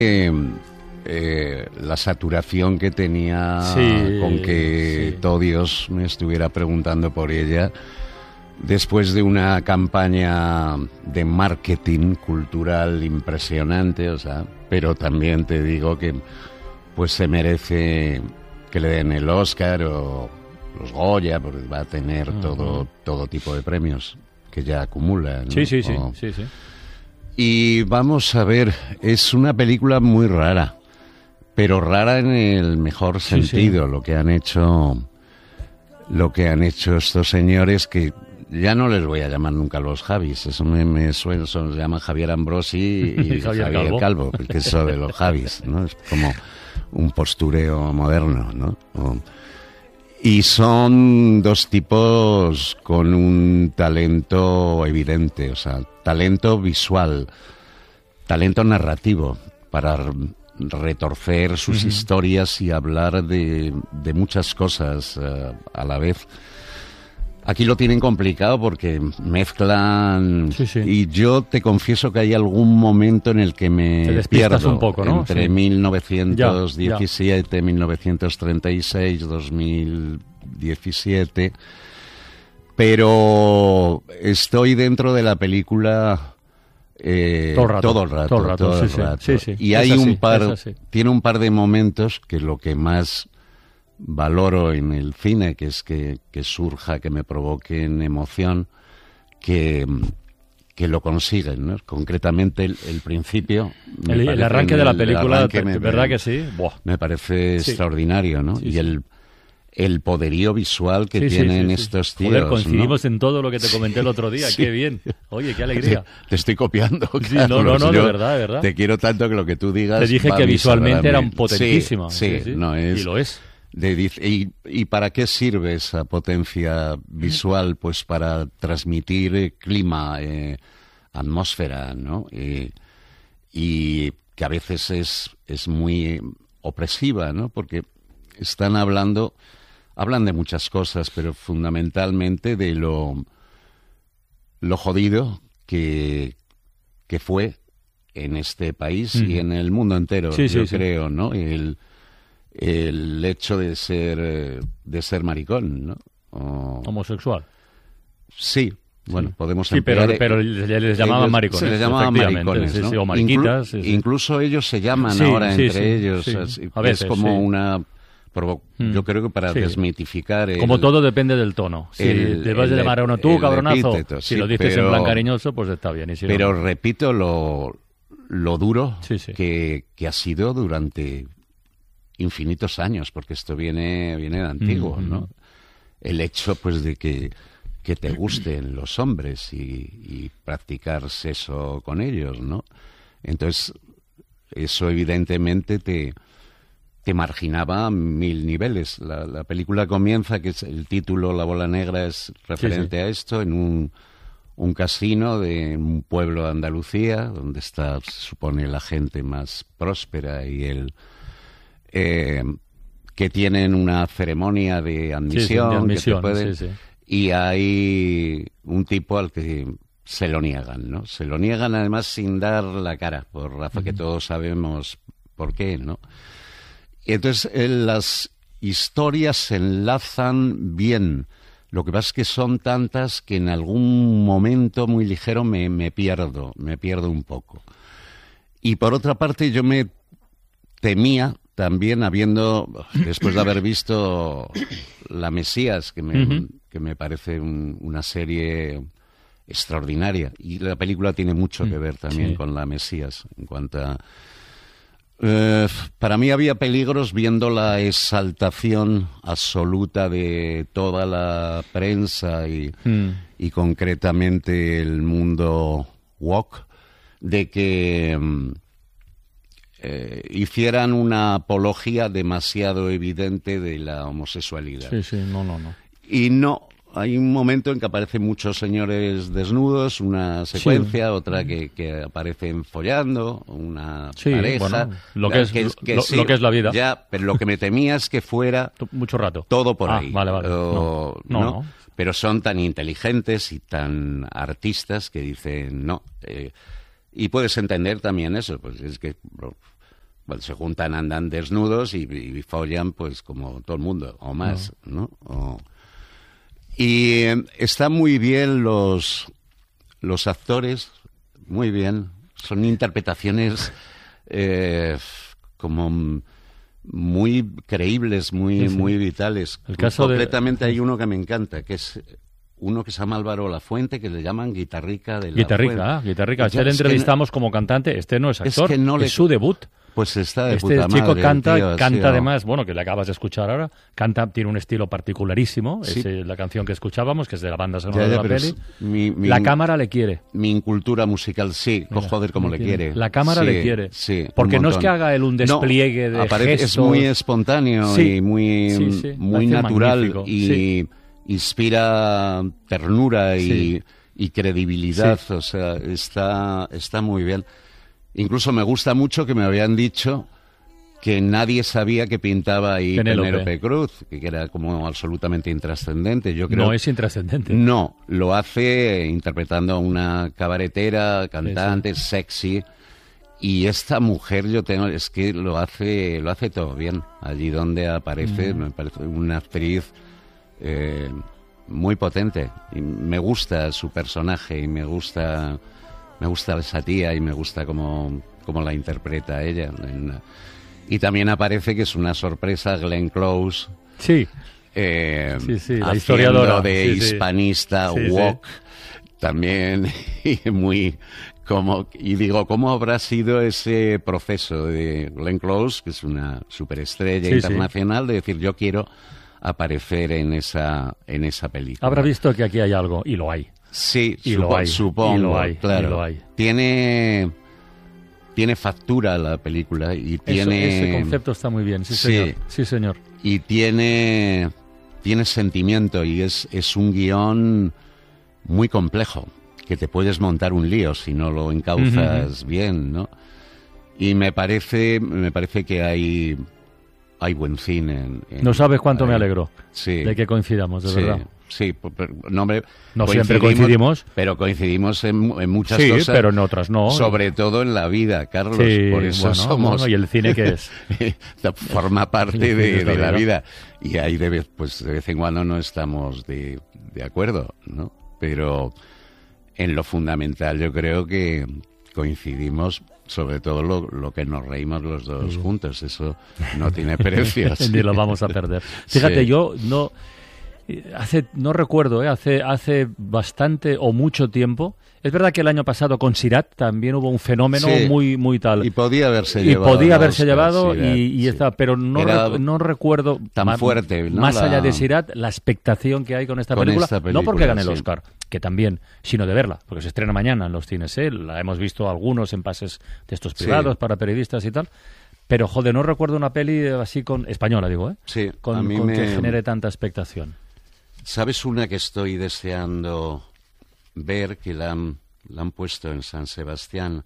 La saturación que tenía con que todo Dios me estuviera preguntando por ella, después de una campaña de marketing cultural impresionante, o sea, pero también te digo que pues se merece que le den el Oscar o los Goya, porque va a tener todo tipo de premios que ya acumula, ¿no? Sí. Y vamos a ver, es una película muy rara, pero rara en el mejor sentido, lo que han hecho estos señores, que ya no les voy a llamar nunca los Javis, eso me suena, se llama Javier Ambrosi y Javier Calvo, porque eso de los Javis, ¿no? Es como un postureo moderno, ¿no? Y son dos tipos con un talento evidente, o sea, talento visual, talento narrativo, para retorcer sus historias y hablar de muchas cosas a la vez. Aquí lo tienen complicado porque mezclan... Y yo te confieso que hay algún momento en el que me pierdo un poco, ¿no? Entre 1917, 1936, 2017... Pero estoy dentro de la película todo el rato. Sí. Y hay tiene un par de momentos que lo que más valoro en el cine, que es que surja, que me provoquen emoción, que lo consiguen, ¿no? Concretamente el principio. El arranque de la película, ¿verdad que sí? Buah. Me parece extraordinario, ¿no? Y el poderío visual que tienen estos tíos. Joder, coincidimos, ¿no? en todo lo que te comenté el otro día. Qué bien. Oye, qué alegría. Te estoy copiando. Sí, no, de verdad. Te quiero tanto que lo que tú digas... Te dije que visualmente era potentísima. Sí. No, y lo es. ¿Y para qué sirve esa potencia visual? Pues para transmitir clima, atmósfera, ¿no? Y que a veces es muy opresiva, ¿no? Porque hablan de muchas cosas, pero fundamentalmente de lo jodido que fue en este país y en el mundo entero, yo creo, ¿no? El hecho de ser maricón, ¿no? Homosexual. Sí, bueno, podemos sí, pero les llamaban maricones. Se les llamaban maricones, ¿no? Sí, o mariquitas. Incluso ellos se llaman ahora entre ellos. A veces, es como una... Yo creo que para desmitificar... Como todo depende del tono. Si te vas a llamar a uno tú, cabronazo, epíteto, si lo dices en plan cariñoso, pues está bien. Y si pero no... repito lo duro que ha sido durante infinitos años, porque esto viene de antiguo, ¿no? El hecho, pues, de que te gusten los hombres y practicar sexo con ellos, ¿no? Entonces, eso evidentemente te marginaba a 1000 niveles. La película comienza, que es el título, La bola negra, es referente a esto, en un casino de un pueblo de Andalucía, donde está, se supone, la gente más próspera y que tienen una ceremonia de admisión, y hay un tipo al que se lo niegan, ¿no? Se lo niegan además sin dar la cara, por Rafa, que todos sabemos por qué, ¿no? Y entonces las historias se enlazan bien. Lo que pasa es que son tantas que en algún momento muy ligero me pierdo un poco. Y por otra parte yo me temía también, después de haber visto La Mesías, que me parece una serie extraordinaria, y la película tiene mucho que ver también con La Mesías, en cuanto a... para mí había peligros viendo la exaltación absoluta de toda la prensa y concretamente el mundo woke, de que hicieran una apología demasiado evidente de la homosexualidad. No. Y no, hay un momento en que aparecen muchos señores desnudos, una secuencia, otra que aparecen follando, una pareja. Bueno, lo que es la vida. Ya, pero lo que me temía es que fuera mucho rato. Todo por ahí. Vale. No. Pero son tan inteligentes y tan artistas que dicen no. Y puedes entender también eso, pues es que pues, se juntan, andan desnudos y follan pues como todo el mundo, o más, ¿no? Y están muy bien los actores, muy bien. Son interpretaciones como muy creíbles, muy vitales. El caso completamente hay uno que me encanta, que es uno que se llama Álvaro Lafuente, que le llaman Guitarrica de la Fuente. Guitarrica. Este le entrevistamos como cantante. Este no es actor, es su debut. Pues está de este puta madre. Este chico canta, tío, además, bueno, que le acabas de escuchar ahora, tiene un estilo particularísimo, es la canción que escuchábamos, que es de la banda sonora de la peli. La cámara le quiere. Mi incultura musical, sí, joder, como le quiere. La cámara le quiere. Sí, porque no es que haga él un despliegue de gestos. Es muy espontáneo y muy natural y inspira ternura y credibilidad, o sea, está muy bien. Incluso me gusta mucho que me habían dicho que nadie sabía que pintaba ahí Penélope Cruz, que era como absolutamente intrascendente. Yo creo. No es intrascendente. No, lo hace interpretando a una cabaretera, cantante, sexy. Y esta mujer es que lo hace todo bien. Allí donde aparece, me parece una actriz muy potente. Y me gusta su personaje y me gusta esa tía y me gusta cómo la interpreta ella. Y también aparece, que es una sorpresa, Glenn Close. Sí. La historiadora de hispanista, woke. También, y digo, ¿cómo habrá sido ese proceso de Glenn Close, que es una superestrella internacional, de decir, yo quiero aparecer en esa película? Habrá visto que aquí hay algo, y lo hay. Sí, supongo, claro. Y lo hay. Tiene factura la película y ese concepto está muy bien, sí señor. Y tiene sentimiento y es un guión muy complejo, que te puedes montar un lío si no lo encauzas bien, ¿no? Y me parece que hay buen cine. No sabes cuánto me alegro de que coincidamos, de verdad. Sí, no siempre coincidimos. Pero coincidimos en muchas cosas. Sí, pero en otras no. Sobre todo en la vida, Carlos. Por eso somos... Bueno, ¿y el cine qué es? Forma parte de la vida. Y ahí de vez en cuando no estamos de acuerdo, ¿no? Pero en lo fundamental yo creo que coincidimos, sobre todo lo que nos reímos los dos juntos. Eso no tiene precio. Ni lo vamos a perder. Fíjate, yo no recuerdo, hace bastante o mucho tiempo. Es verdad que el año pasado con Sirat también hubo un fenómeno muy tal. Y podía haberse llevado. Pero no recuerdo tan fuerte, ¿no? Más allá de Sirat, la expectación que hay con esta película. No porque gane el Oscar, que también, sino de verla, porque se estrena mañana en los cines. La hemos visto algunos en pases de estos privados para periodistas y tal. Pero, joder, no recuerdo una peli así española, digo, con que genere tanta expectación. ¿Sabes una que estoy deseando ver, que la han puesto en San Sebastián?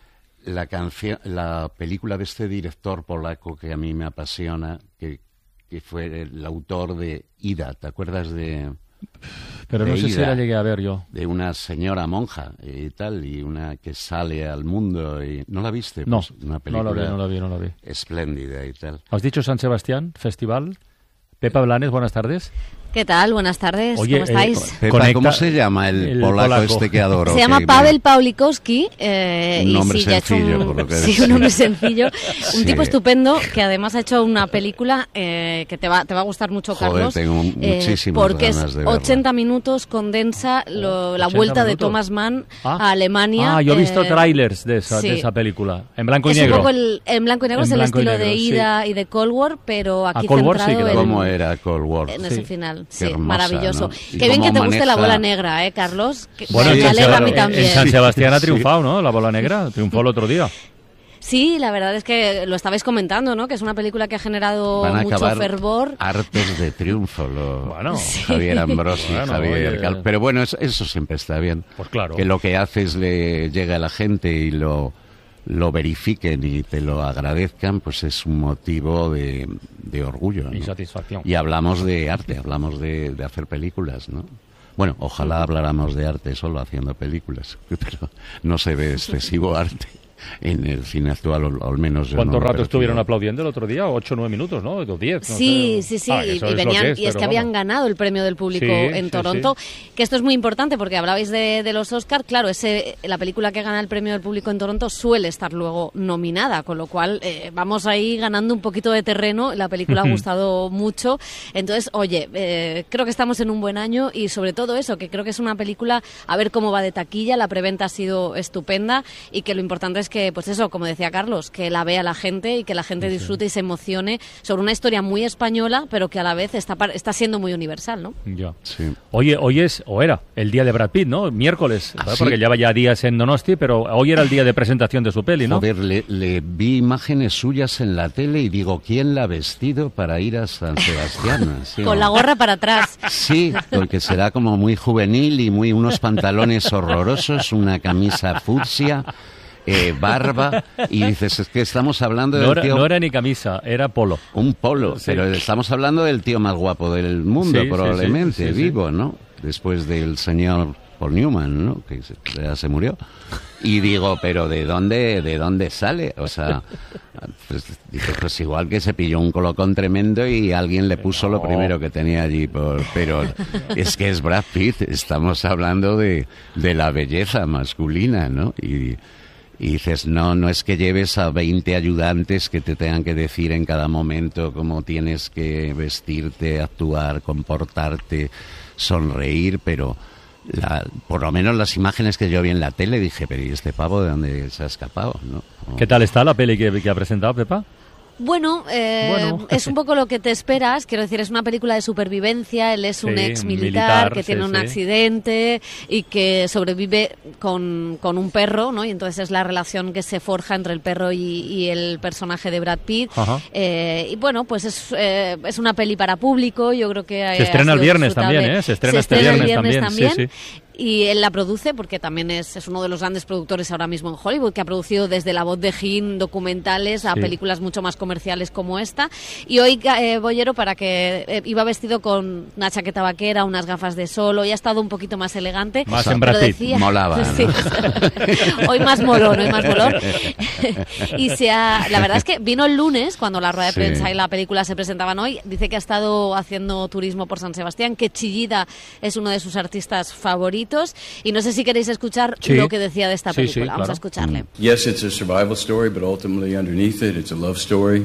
La película de este director polaco que a mí me apasiona, que fue el autor de Ida. ¿Te acuerdas de...? Pero no sé si la llegué a ver yo. De una señora monja y tal, y una que sale al mundo. Y ¿no la viste? No, pues una película no la vi. Espléndida y tal. ¿Has dicho San Sebastián, festival? Pepa Blanes, buenas tardes. ¿Qué tal? Buenas tardes. Oye, ¿cómo estáis? Pepa, ¿cómo se llama el polaco este que adoro? Se llama Paweł Pawlikowski. Un nombre sencillo, por lo que sí, un nombre sencillo. Un tipo estupendo que además ha hecho una película que te va a gustar mucho, Carlos. Tengo muchísimas porque ganas de verla. 80 minutos condensa la vuelta de Thomas Mann a Alemania. Yo he visto trailers de esa película, en blanco y negro. Un poco en blanco y negro, es el estilo de Ida y de Cold War, pero aquí centrado ¿Cómo era Cold War? En ese final. Sí, hermosa, maravilloso. ¿no? Qué bien que te guste la bola negra, Carlos. Bueno, me alegra a mí también. En San Sebastián ha triunfado, ¿no? La bola negra triunfó el otro día. Sí, la verdad es que lo estabais comentando, ¿no? Que es una película que ha generado mucho fervor. Artes de triunfo, Javier Ambrosi, Javier Cal. Pero bueno, eso siempre está bien. Pues claro. Que lo que haces le llegue a la gente y lo verifiquen y te lo agradezcan, pues es un motivo de orgullo, ¿no? Y satisfacción. Y hablamos de arte, hablamos de hacer películas, ¿no? Bueno, ojalá habláramos de arte solo haciendo películas, pero no se ve excesivo arte. en el cine actual, o al menos... ¿Cuánto rato estuvieron aplaudiendo el otro día? 8 o 9 minutos, ¿no? 10. No sí, sé. sí. Y es que habían ganado el premio del público en Toronto, que esto es muy importante porque hablabais de los Oscar. Claro, la película que gana el premio del público en Toronto suele estar luego nominada, con lo cual vamos ahí ganando un poquito de terreno. La película ha gustado mucho. Entonces, oye, creo que estamos en un buen año y sobre todo eso, que creo que es una película a ver cómo va de taquilla. La preventa ha sido estupenda y que lo importante es que, pues eso, como decía Carlos, que la vea la gente y que la gente disfrute y se emocione sobre una historia muy española, pero que a la vez está siendo muy universal, ¿no? Ya. Sí. Oye, hoy era el día de Brad Pitt, ¿no? Miércoles, porque lleva ya días en Donosti, pero hoy era el día de presentación de su peli, ¿no? Joder, le vi imágenes suyas en la tele y digo, ¿quién la ha vestido para ir a San Sebastián? ¿Sí, con la gorra para atrás. Sí, porque será como muy juvenil y unos pantalones horrorosos, una camisa fucsia, barba, y dices, es que estamos hablando del tío... No era ni camisa, era polo. Un polo, pero estamos hablando del tío más guapo del mundo, probablemente, vivo, ¿no? Después del señor Paul Newman, ¿no? Que ya se murió. Y digo, ¿pero de dónde sale? O sea, pues igual que se pilló un colocón tremendo y alguien le puso lo primero que tenía allí. Pero es que es Brad Pitt, estamos hablando de la belleza masculina, ¿no? Y dices, no es que lleves a 20 ayudantes que te tengan que decir en cada momento cómo tienes que vestirte, actuar, comportarte, sonreír, pero... por lo menos las imágenes que yo vi en la tele dije, pero ¿y este pavo de dónde se ha escapado? ¿No? ¿Qué tal está la peli que ha presentado Pepa? Bueno, es un poco lo que te esperas. Quiero decir, es una película de supervivencia. Él es un ex militar que tiene un accidente y que sobrevive con un perro, ¿no? Y entonces es la relación que se forja entre el perro y el personaje de Brad Pitt. Y bueno, pues es una peli para público. Yo creo que se estrena el viernes también, ¿eh? Se estrena este viernes también. Sí. Y él la produce porque también es uno de los grandes productores ahora mismo en Hollywood, que ha producido desde La voz de Jim documentales a películas mucho más comerciales como esta. Y hoy Bollero, para que iba vestido con una chaqueta vaquera, unas gafas de sol, hoy ha estado un poquito más elegante. Más en Brad Pitt. Molaba, ¿no? Sí. Hoy más molón. Y la verdad es que vino el lunes, cuando la rueda de prensa y la película se presentaban hoy. Dice que ha estado haciendo turismo por San Sebastián, que Chillida es uno de sus artistas favoritos. Y no sé si queréis escuchar lo que decía de esta película. Vamos a escucharle. Yes, it's a survival story, but ultimately underneath it, it's a love story.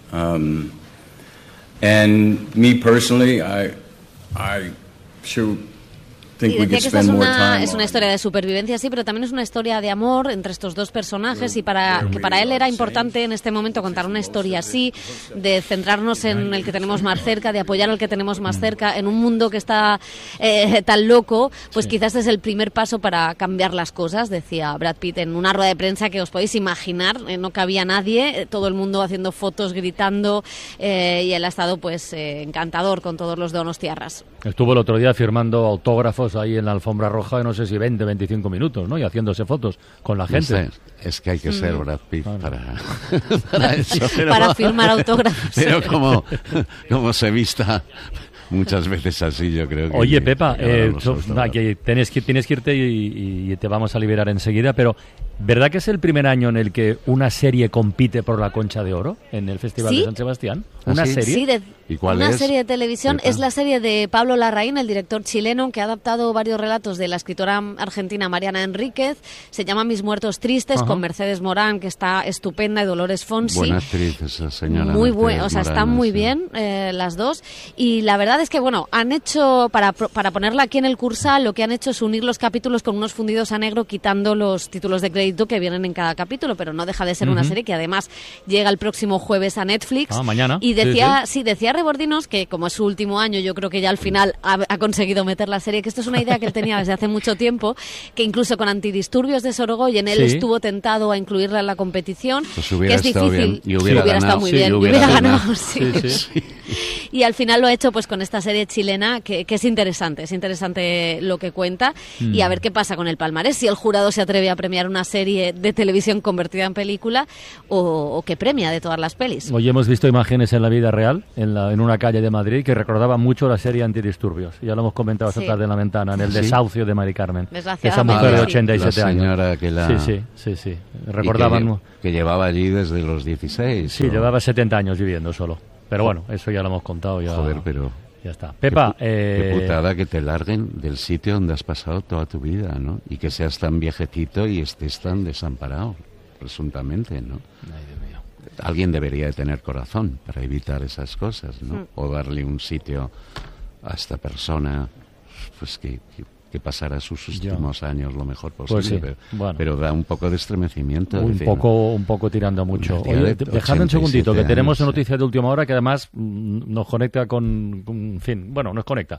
And me personally, I sure Y decía que esta es una historia de supervivencia, sí, pero también es una historia de amor entre estos dos personajes, y para él era importante en este momento contar una historia así, de centrarnos en el que tenemos más cerca, de apoyar al que tenemos más cerca, en un mundo que está tan loco, pues quizás es el primer paso para cambiar las cosas, decía Brad Pitt en una rueda de prensa que os podéis imaginar, no cabía nadie, todo el mundo haciendo fotos, gritando, y él ha estado pues encantador con todos los donostiarras. Estuvo el otro día firmando autógrafos ahí en la alfombra roja, no sé si 20, 25 minutos, ¿no? Y haciéndose fotos con la gente. Es que hay que ser Brad Pitt para eso. Para firmar autógrafos. Pero como se vista muchas veces así, yo creo que... Oye, Pepa, tienes que irte y te vamos a liberar enseguida, pero ¿verdad que es el primer año en el que una serie compite por la Concha de Oro en el Festival de San Sebastián? ¿Una serie? Sí, ¿Y cuál una es? Serie de televisión. Es la serie de Pablo Larraín, el director chileno, que ha adaptado varios relatos de la escritora argentina Mariana Enríquez. Se llama Mis muertos tristes, con Mercedes Morán, que está estupenda, y Dolores Fonsi. Buena actriz esa señora. Muy buena, o sea, están muy bien las dos. Y la verdad es que, bueno, han hecho, para ponerla aquí en el Cursal, lo que han hecho es unir los capítulos con unos fundidos a negro, quitando los títulos de crédito que vienen en cada capítulo, pero no deja de ser una serie que además llega el próximo jueves a Netflix. Mañana. Y decía Rebordinos, que como es su último año, yo creo que ya al final ha conseguido meter la serie, que esto es una idea que él tenía desde hace mucho tiempo, que incluso con Antidisturbios de Sorogoyen él estuvo tentado a incluirla en la competición, pues que es difícil. Y hubiera estado muy bien, y hubiera ganado. Sí. y al final lo ha hecho pues con esta serie chilena que es interesante lo que cuenta, y a ver qué pasa con el palmarés, si el jurado se atreve a premiar una serie de televisión convertida en película o qué premia de todas las pelis. Hoy hemos visto imágenes en la vida real, en una calle de Madrid, que recordaban mucho la serie Antidisturbios. Ya lo hemos comentado esta tarde en la ventana, en el desahucio de Mari Carmen. Esa mujer de 87 años. Sí. Recordaban... Que llevaba allí desde los 16. Sí, llevaba 70 años viviendo solo. Pero bueno, eso ya lo hemos contado. Joder, pero... Ya está. Pepa... Qué putada que te larguen del sitio donde has pasado toda tu vida, ¿no? Y que seas tan viejecito y estés tan desamparado, presuntamente, ¿no? Ay, Dios mío. Alguien debería de tener corazón para evitar esas cosas, ¿no? O darle un sitio a esta persona, pues que pasara sus últimos años lo mejor posible, pues sí. pero da un poco de estremecimiento. Un poco tirando mucho. Oye, dejadme un segundito, que tenemos una noticia de última hora que además nos conecta con fin, bueno, nos conecta.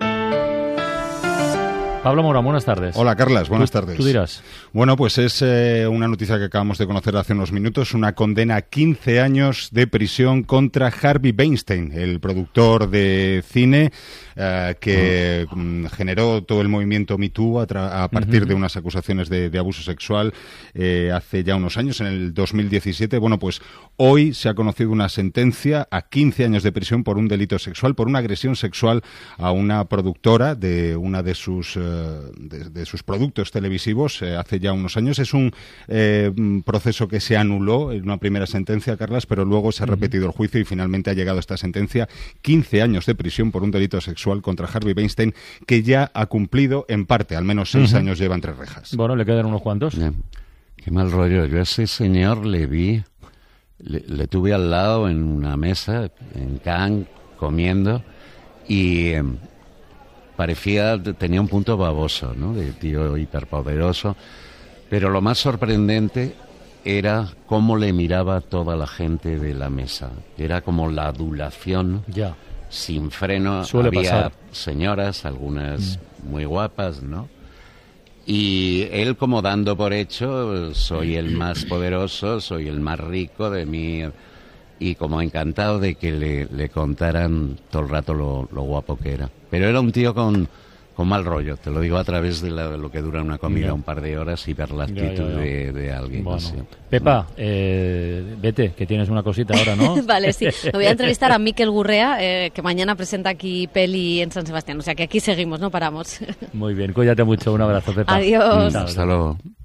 Pablo Morán, buenas tardes. Hola, Carlas, buenas tardes. Tú dirás. Bueno, pues es una noticia que acabamos de conocer hace unos minutos, una condena a 15 años de prisión contra Harvey Weinstein, el productor de cine que generó todo el movimiento Me Too a partir de unas acusaciones de abuso sexual hace ya unos años, en el 2017. Bueno, pues hoy se ha conocido una sentencia a 15 años de prisión por un delito sexual, por una agresión sexual a una productora de una de sus productos televisivos hace ya unos años. Es un proceso que se anuló en una primera sentencia, Carlas, pero luego se ha repetido el juicio y finalmente ha llegado esta sentencia, 15 años de prisión por un delito sexual contra Harvey Weinstein, que ya ha cumplido en parte, al menos 6 años lleva entre rejas. Bueno, le quedan unos cuantos. Qué mal rollo. Yo a ese señor le vi, le tuve al lado en una mesa en Cannes comiendo y tenía un punto baboso, ¿no? De tío hiperpoderoso, pero lo más sorprendente era cómo le miraba a toda la gente de la mesa. Era como la adulación sin freno. Había pasar. Señoras, algunas muy guapas, ¿no? Y él como dando por hecho, soy el más poderoso, soy el más rico de mí, y como encantado de que le contaran todo el rato lo guapo que era. Pero era un tío con mal rollo, te lo digo a través de lo que dura una comida, un par de horas, y ver la actitud de alguien. Bueno. Pepa, vete, que tienes una cosita ahora, ¿no? Vale, sí. Me voy a entrevistar a Mikel Gurrea, que mañana presenta aquí peli en San Sebastián. O sea que aquí seguimos, no paramos. Muy bien, cuídate mucho. Un abrazo, Pepa. Adiós. Hasta luego.